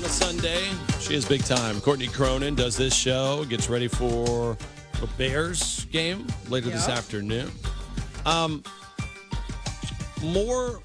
a Sunday. She is big time. Courtney Cronin does this show, gets ready for the Bears game later this afternoon. More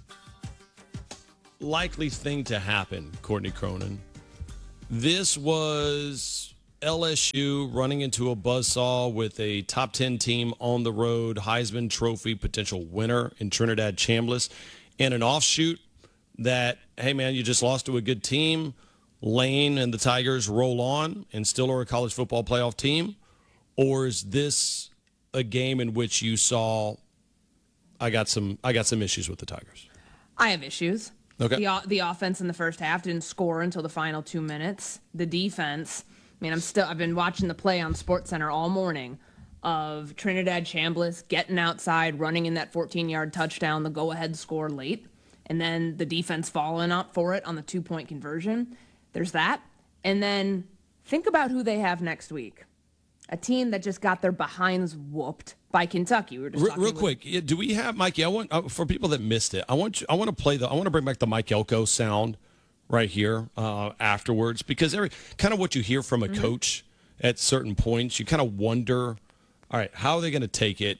likely thing to happen, Courtney Cronin. This was LSU running into a buzzsaw with a top 10 team on the road, Heisman Trophy potential winner in Trinidad Chambliss, and an offshoot that, hey, man, you just lost to a good team. Lane and the Tigers roll on and still are a college football playoff team? Or is this a game in which you saw, I got some issues with the Tigers? I have issues. Okay. The offense in the first half didn't score until the final 2 minutes. The defense, I mean, I've been watching the play on SportsCenter all morning of Trinidad Chambliss getting outside, running in that 14-yard touchdown, the go-ahead score late, and then the defense following up for it on the 2-point conversion. There's that. And then think about who they have next week. A team that just got their behinds whooped by Kentucky. We were just real quick. Do we have Mikey? I want for people that missed it. I want to bring back the Mike Elko sound right here afterwards, because kind of what you hear from a coach at certain points, you kind of wonder, all right, how are they going to take it?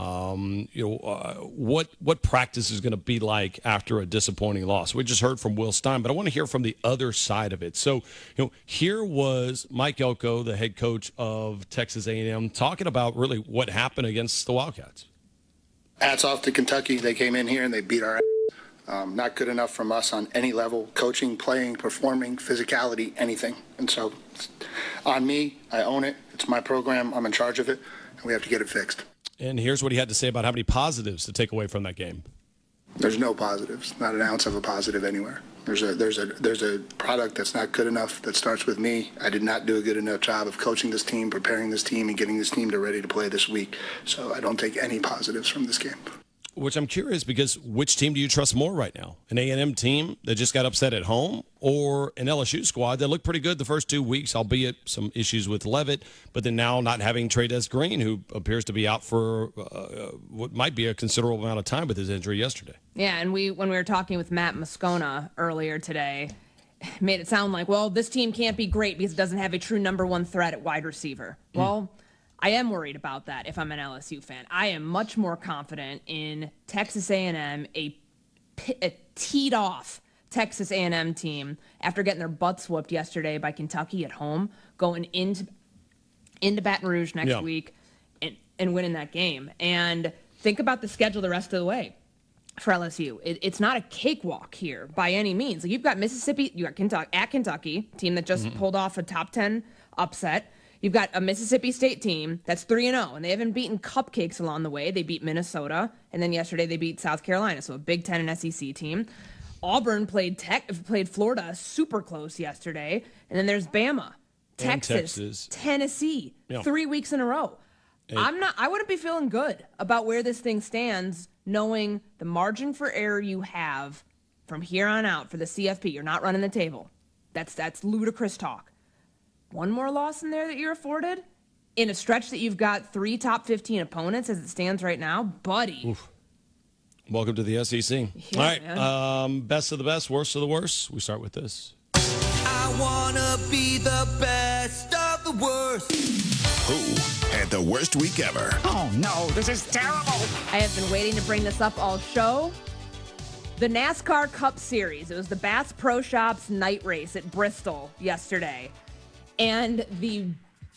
What practice is going to be like after a disappointing loss? We just heard from Will Stein, but I want to hear from the other side of it. So, here was Mike Elko, the head coach of Texas A&M, talking about really what happened against the Wildcats. Hats off to Kentucky. They came in here and they beat our ass. Not good enough from us on any level, coaching, playing, performing, physicality, anything. And so on me, I own it. It's my program. I'm in charge of it, and we have to get it fixed. And here's what he had to say about how many positives to take away from that game. There's no positives, not an ounce of a positive anywhere. There's a product that's not good enough that starts with me. I did not do a good enough job of coaching this team, preparing this team, and getting this team ready to play this week. So I don't take any positives from this game. Which I'm curious, because which team do you trust more right now? An A&M team that just got upset at home, or an LSU squad that looked pretty good the first 2 weeks, albeit some issues with Levitt, but then now not having Trey'Dez Green, who appears to be out for what might be a considerable amount of time with his injury yesterday. Yeah, and when we were talking with Matt Moscona earlier today, made it sound like, well, this team can't be great because it doesn't have a true number one threat at wide receiver. Well, I am worried about that if I'm an LSU fan. I am much more confident in Texas A&M, a teed-off Texas A&M team after getting their butts whooped yesterday by Kentucky at home, going into Baton Rouge next week and winning that game. And think about the schedule the rest of the way for LSU. It's not a cakewalk here by any means. Like, you've got Mississippi, you got Kentucky, team that just pulled off a top 10 upset. You've got a Mississippi State team that's 3-0, and they haven't beaten cupcakes along the way. They beat Minnesota, and then yesterday they beat South Carolina, so a Big Ten and SEC team. Auburn played Florida super close yesterday, and then there's Bama, Texas, Tennessee, 3 weeks in a row. I wouldn't be feeling good about where this thing stands, knowing the margin for error you have from here on out for the CFP. You're not running the table. That's ludicrous talk. One more loss in there that you're afforded in a stretch that you've got 3 top 15 opponents as it stands right now, buddy. Oof. Welcome to the SEC. Yeah, all right, best of the best, worst of the worst. We start with this. I wanna be the best of the worst. Who had the worst week ever? Oh no, this is terrible. I have been waiting to bring this up all show. The NASCAR Cup Series. It was the Bass Pro Shops night race at Bristol yesterday. And you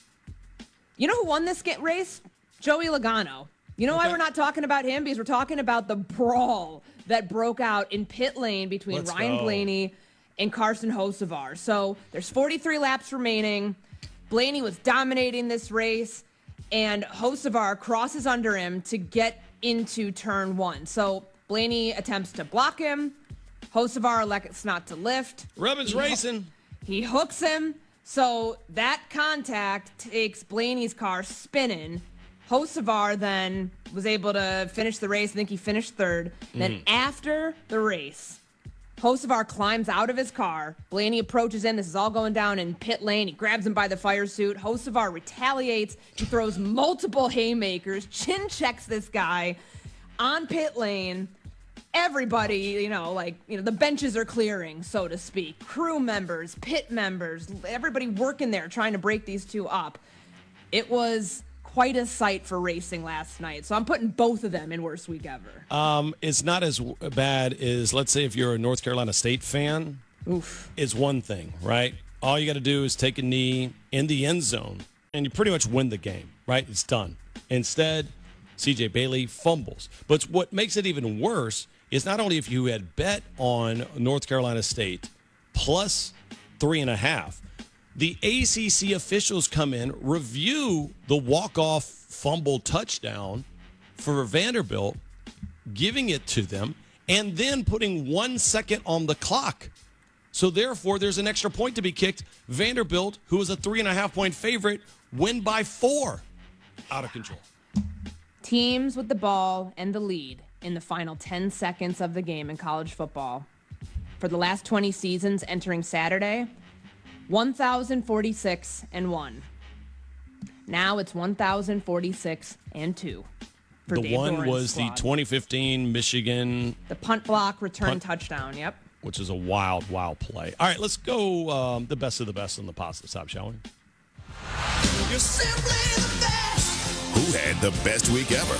know who won this race? Joey Logano. You know why we're not talking about him? Because we're talking about the brawl that broke out in pit lane between Ryan Blaney and Carson Hocevar. So there's 43 laps remaining. Blaney was dominating this race, and Hocevar crosses under him to get into turn 1. So Blaney attempts to block him. Hocevar elects not to lift. Rubbin's racing. He hooks him. So that contact takes Blaney's car spinning. Hocevar then was able to finish the race. I think he finished third. Then after the race, Hocevar climbs out of his car. Blaney approaches him. This is all going down in pit lane. He grabs him by the fire suit. Hocevar retaliates. He throws multiple haymakers, chin checks this guy on pit lane. everybody, the benches are clearing, so to speak. Crew members, pit members, everybody working there trying to break these two up. It was quite a sight for racing last night. So I'm putting both of them in worst week ever. It's not as bad as, let's say, if you're a North Carolina State fan. Oof. Is one thing, right? All you got to do is take a knee in the end zone, and you pretty much win the game, right? It's done. Instead, C.J. Bailey fumbles. But what makes it even worse is not only if you had bet on North Carolina State plus 3.5, the ACC officials come in, review the walk-off fumble touchdown for Vanderbilt, giving it to them, and then putting 1 second on the clock. So, therefore, there's an extra point to be kicked. Vanderbilt, who was a 3.5-point favorite, win by 4. Out of control. Teams with the ball and the lead in the final 10 seconds of the game in college football. For the last 20 seasons entering Saturday, 1,046-1. Now it's 1,046-2. For The Dave one Doran's was squad. the 2015 Michigan, The punt block return touchdown, yep. which is a wild, wild play. All right, let's go the best of the best on the positive side, shall we? You're simply the best. Who had the best week ever?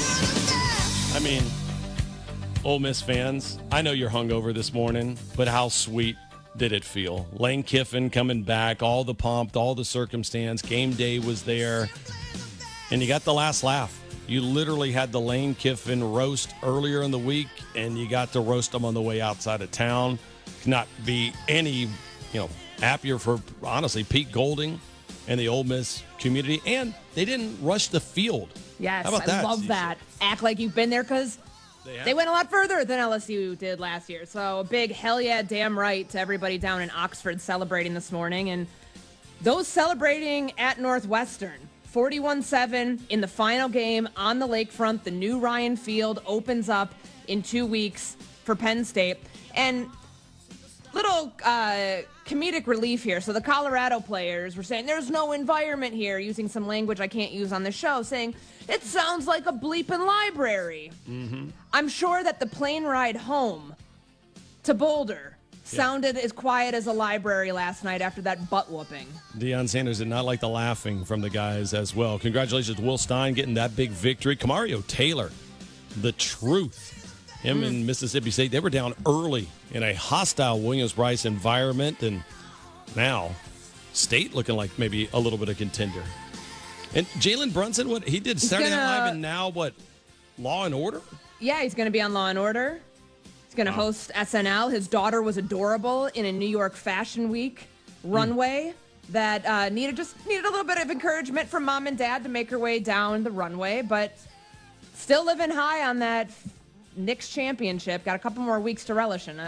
I mean, Ole Miss fans, I know you're hungover this morning, but how sweet did it feel? Lane Kiffin coming back, all the pomp, all the circumstance, game day was there, and you got the last laugh. You literally had the Lane Kiffin roast earlier in the week, and you got to roast him on the way outside of town. Not be any, happier for, honestly, Pete Golding and the Ole Miss community, and they didn't rush the field. Yes, How about I that, love CJ? that. Act like you've been there because have. they went a lot further than LSU did last year. So a big hell yeah, damn right to everybody down in Oxford celebrating this morning. And those celebrating at Northwestern, 41-7 in the final game on the lakefront. The new Ryan Field opens up in 2 weeks for Penn State. And little comedic relief here. So the Colorado players were saying there's no environment here, using some language I can't use on the show, saying it sounds like a bleeping library. Mm-hmm. I'm sure that the plane ride home to Boulder sounded as quiet as a library last night after that butt whooping. Deion Sanders did not like the laughing from the guys as well. Congratulations to Will Stein getting that big victory. Kamario Taylor, the truth. Him and Mississippi State, they were down early in a hostile Williams-Brice environment, and now State looking like maybe a little bit of contender. And Jalen Brunson, what he did Saturday Night Live, and now what? Law and Order? Yeah, he's going to be on Law and Order. He's going to host SNL. His daughter was adorable in a New York Fashion Week runway that needed a little bit of encouragement from mom and dad to make her way down the runway, but still living high on that Knicks championship. Got a couple more weeks to relish in it.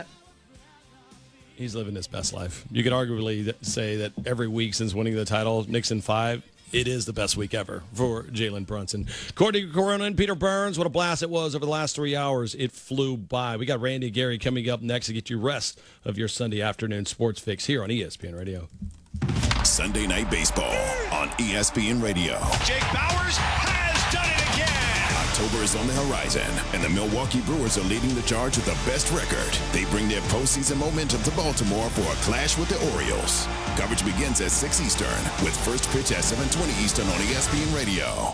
He's living his best life. You could arguably say that every week since winning the title, Knicks in 5, it is the best week ever for Jalen Brunson. Courtney Corona and Peter Burns, what a blast it was over the last 3 hours. It flew by. We got Randy and Gary coming up next to get you rest of your Sunday afternoon sports fix here on ESPN Radio. Sunday Night Baseball on ESPN Radio. Jake Bauers has done it again. October is on the horizon, and the Milwaukee Brewers are leading the charge with the best record. They bring their postseason momentum to Baltimore for a clash with the Orioles. Coverage begins at 6 Eastern, with first pitch at 7:20 Eastern on ESPN Radio.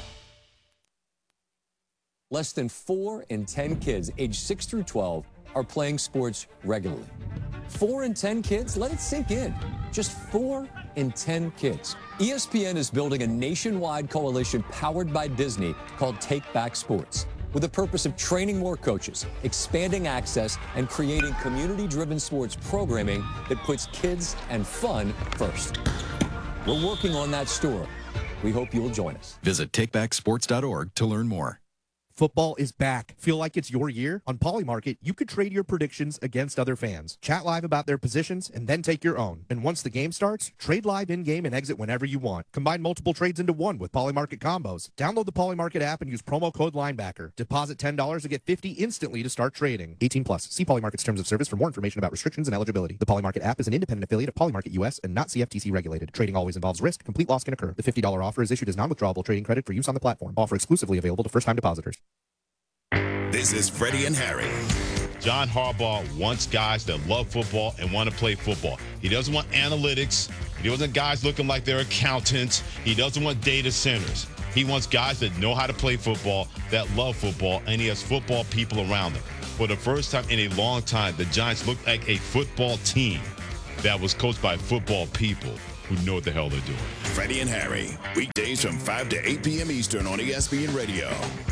Less than 4 in 10 kids aged 6 through 12 are playing sports regularly. 4 in 10 kids? Let it sink in. Just 4 in 10 kids. ESPN is building a nationwide coalition powered by Disney called Take Back Sports, with the purpose of training more coaches, expanding access, and creating community-driven sports programming that puts kids and fun first. We're working on that story. We hope you'll join us. Visit takebacksports.org to learn more. Football is back. Feel like it's your year? On Polymarket, you could trade your predictions against other fans. Chat live about their positions and then take your own. And once the game starts, trade live in-game and exit whenever you want. Combine multiple trades into one with Polymarket combos. Download the Polymarket app and use promo code LINEBACKER. Deposit $10 to get $50 instantly to start trading. 18 plus. See Polymarket's terms of service for more information about restrictions and eligibility. The Polymarket app is an independent affiliate of Polymarket US and not CFTC regulated. Trading always involves risk. Complete loss can occur. The $50 offer is issued as non-withdrawable trading credit for use on the platform. Offer exclusively available to first-time depositors. This is Freddie and Harry. John Harbaugh wants guys that love football and want to play football. He doesn't want analytics. He doesn't want guys looking like they're accountants. He doesn't want data centers. He wants guys that know how to play football, that love football, and he has football people around them. For the first time in a long time, the Giants look like a football team that was coached by football people who know what the hell they're doing. Freddie and Harry, weekdays from 5 to 8 p.m. Eastern on ESPN Radio.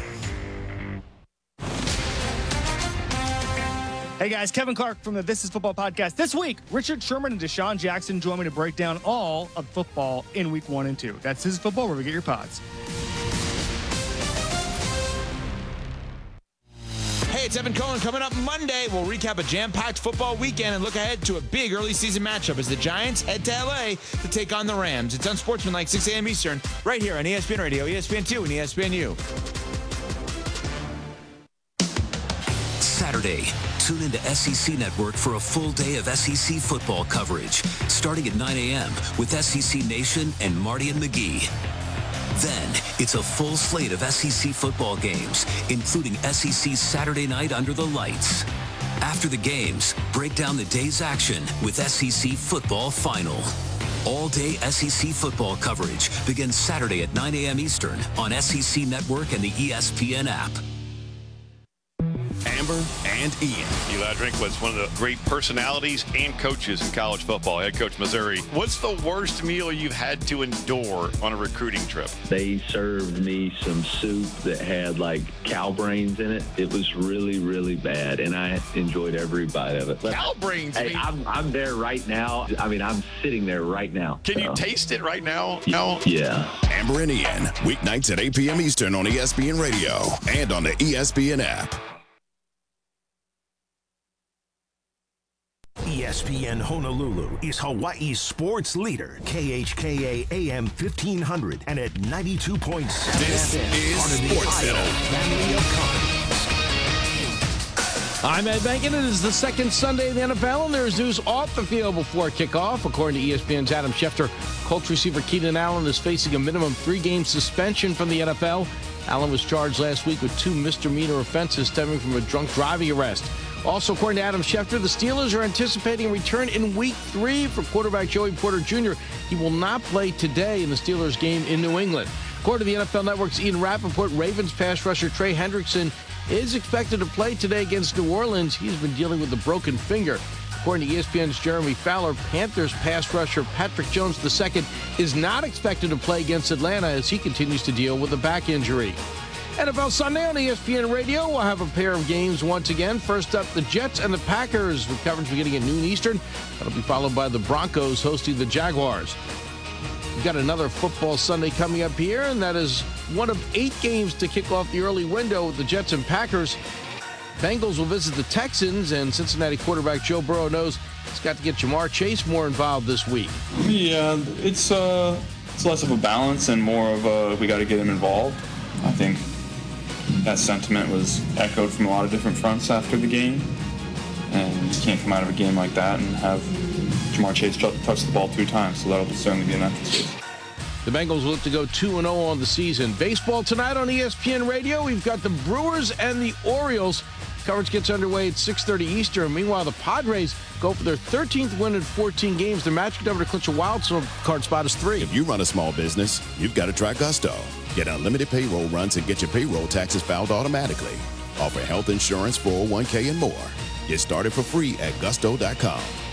Hey guys, Kevin Clark from the This Is Football podcast. This week, Richard Sherman and Deshaun Jackson join me to break down all of football in week 1 and 2. That's This Is Football, where we get your pods. Hey, it's Evan Cohen. Coming up Monday, we'll recap a jam-packed football weekend and look ahead to a big early season matchup as the Giants head to LA to take on the Rams. It's Unsportsmanlike, 6 a.m. Eastern, right here on ESPN Radio, ESPN2, and ESPNU. Saturday, tune into SEC Network for a full day of SEC football coverage, starting at 9 a.m. with SEC Nation and Marty and McGee. Then, it's a full slate of SEC football games, including SEC Saturday Night Under the Lights. After the games, break down the day's action with SEC Football Final. All-day SEC football coverage begins Saturday at 9 a.m. Eastern on SEC Network and the ESPN app. Amber and Ian. Eli Drinkwitz, one of the great personalities and coaches in college football, head coach Missouri. What's the worst meal you've had to endure on a recruiting trip? They served me some soup that had like cow brains in it. It was really, really bad, and I enjoyed every bite of it. Cow brains? Hey, I'm there right now. I mean, I'm sitting there right now. Can you taste it right now? No? Yeah. Amber and Ian, weeknights at 8 p.m. Eastern on ESPN Radio and on the ESPN app. ESPN Honolulu is Hawaii's sports leader, KHKA AM 1500 and at 92.7 This FM, is part of the SportsCenter. family of companies. I'm Ed Bankin. It is the second Sunday in the NFL, and there's news off the field before kickoff. According to ESPN's Adam Schefter, Colts receiver Keenan Allen is facing a minimum 3-game suspension from the NFL. Allen was charged last week with 2 misdemeanor offenses stemming from a drunk driving arrest. Also, according to Adam Schefter, the Steelers are anticipating a return in Week 3 for quarterback Joey Porter Jr. He will not play today in the Steelers game in New England. According to the NFL Network's Ian Rappaport, Ravens pass rusher Trey Hendrickson is expected to play today against New Orleans. He's been dealing with a broken finger. According to ESPN's Jeremy Fowler, Panthers pass rusher Patrick Jones II is not expected to play against Atlanta as he continues to deal with a back injury. NFL Sunday on ESPN Radio, we'll have a pair of games once again. First up, the Jets and the Packers, with coverage beginning at noon Eastern. That'll be followed by the Broncos hosting the Jaguars. We've got another football Sunday coming up here, and that is one of 8 games to kick off the early window with the Jets and Packers. Bengals will visit the Texans, and Cincinnati quarterback Joe Burrow knows he's got to get Jamar Chase more involved this week. Yeah, it's less of a balance and more of a we got to get him involved. I think that sentiment was echoed from a lot of different fronts after the game, and you can't come out of a game like that and have Jamar Chase touch the ball 2 times, so that'll certainly be an emphasis. The Bengals look to go 2-0 on the season. Baseball tonight on ESPN Radio. We've got the Brewers and the Orioles. Coverage gets underway at 6:30 Eastern. Meanwhile, the Padres go for their 13th win in 14 games. Their magic number to clinch a wild card spot is 3. If you run a small business, you've got to try Gusto. Get unlimited payroll runs and get your payroll taxes filed automatically. Offer health insurance, 401k, and more. Get started for free at gusto.com.